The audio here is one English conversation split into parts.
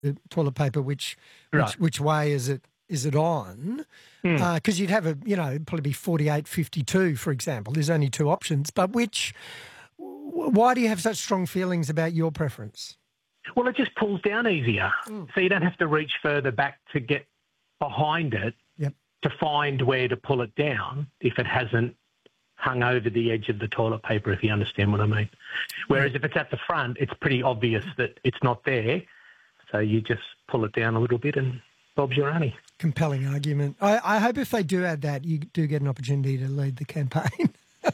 the toilet paper, which Right. which way is it on? Because you'd have it'd probably be 48, 52, for example. There's only two options. But why do you have such strong feelings about your preference? Well, it just pulls down easier. So you don't have to reach further back to get behind it Yep. to find where to pull it down if it hasn't hung over the edge of the toilet paper, if you understand what I mean. Whereas if it's at the front, it's pretty obvious that it's not there. So you just pull it down a little bit and Bob's your auntie. Compelling argument. I hope if they do add that, you do get an opportunity to lead the campaign.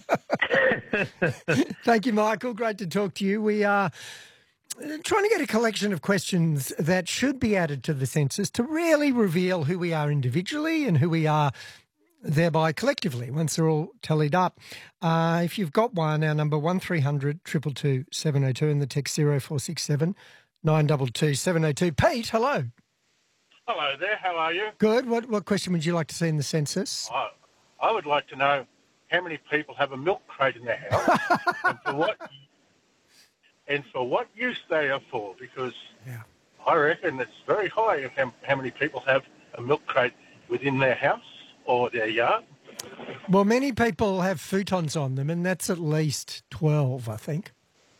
Thank you, Michael. Great to talk to you. We are trying to get a collection of questions that should be added to the census to really reveal who we are individually and who we are thereby collectively once they're all tallied up. If you've got one, our number 1300 222 702 and the text 0467 922 702. Pete, hello. Hello there, how are you? Good. What question would you like to see in the census? I would like to know how many people have a milk crate in their house and for what use they are for, because I reckon it's very high of how many people have a milk crate within their house or their yard. Well, many people have futons on them, and that's at least 12, I think.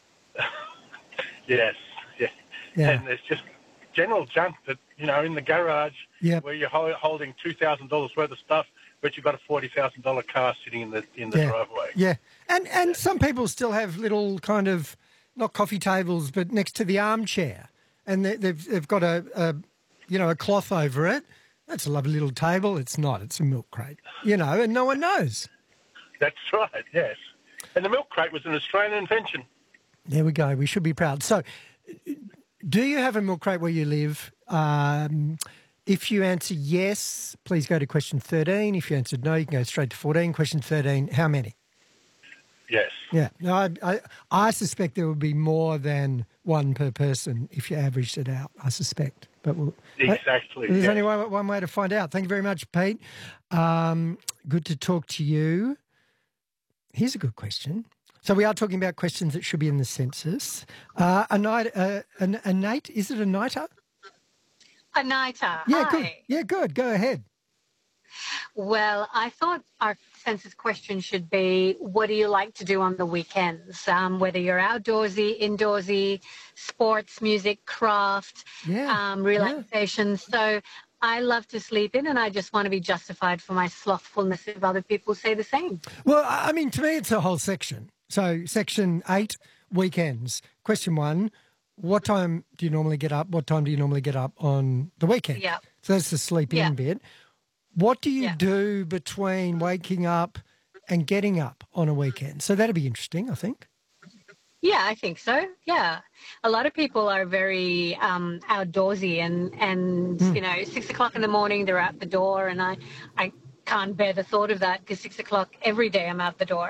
Yes, yeah. And there's just general junk that, in the garage where you're holding $2,000 worth of stuff, but you've got a $40,000 car sitting in the driveway. Yeah, and some people still have little kind of, not coffee tables, but next to the armchair, and they've got a cloth over it. That's a lovely little table. It's not. It's a milk crate, and no one knows. That's right, yes. And the milk crate was an Australian invention. There we go. We should be proud. So, do you have a milk crate where you live? If you answer yes, please go to question 13. If you answered no, you can go straight to 14. Question 13, how many? Yes. Yeah. No, I suspect there would be more than one per person if you averaged it out, I suspect. But exactly. There's only one way to find out. Thank you very much, Pete. Good to talk to you. Here's a good question. So we are talking about questions that should be in the census. A night, is it a nighter? A nighter. Yeah, Hi. good. Yeah, good. Go ahead. Well, I thought our census question should be, what do you like to do on the weekends? Whether you're outdoorsy, indoorsy, sports, music, craft, relaxation. Yeah. So I love to sleep in, and I just want to be justified for my slothfulness if other people say the same. Well, I mean, to me, it's a whole section. So section 8, weekends. Question 1, what time do you normally get up? What time do you normally get up on the weekend? Yeah. So that's the sleep in bit. What do you do between waking up and getting up on a weekend? So that'd be interesting, I think. Yeah, I think so. Yeah. A lot of people are very outdoorsy and 6 o'clock in the morning, they're out the door, and I can't bear the thought of that because 6 o'clock every day I'm out the door.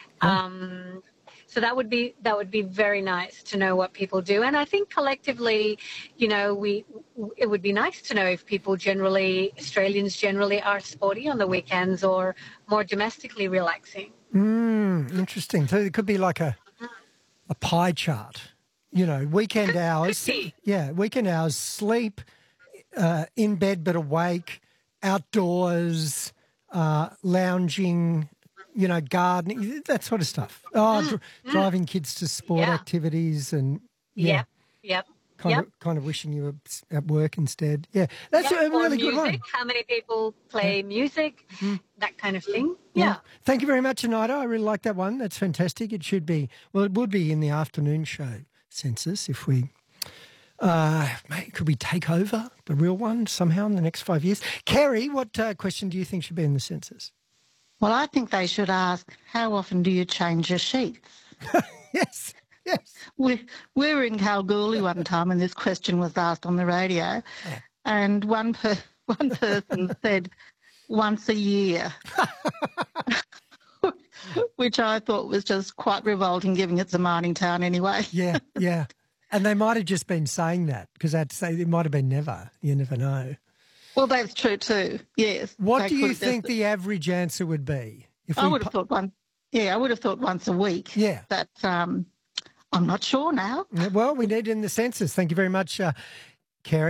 So that would be very nice to know what people do. And I think collectively, it would be nice to know if people Australians generally are sporty on the weekends or more domestically relaxing. Interesting. So it could be like a pie chart, weekend hours. Yeah, weekend hours, sleep, in bed but awake, outdoors, lounging, gardening, that sort of stuff. Driving kids to sport activities and Yep. Kind of wishing you were at work instead. Yeah, that's a really good one. How many people play music, that kind of thing. Yeah. Thank you very much, Anita. I really like that one. That's fantastic. It should be, it would be in the afternoon show census if we, could we take over the real one somehow in the next 5 years? Kerry, what question do you think should be in the census? Well, I think they should ask, how often do you change your sheets? Yes. We were in Kalgoorlie one time and this question was asked on the radio and one person said once a year, which I thought was just quite revolting given it's a mining town anyway. Yeah. And they might have just been saying that because I'd say it might have been never. You never know. Well, that's true too, yes. What do you think the average answer would be? I would have thought once a week. Yeah. But I'm not sure now. Well, we need it in the census. Thank you very much, Kerry.